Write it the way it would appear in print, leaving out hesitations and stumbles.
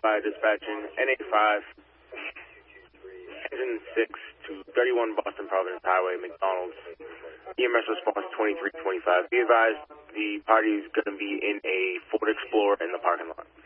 by dispatching NA5, engine 6 to 31 Boston Providence Highway, McDonald's. EMS response 2325. Be advised, the party is going to be in a Ford Explorer in the parking lot.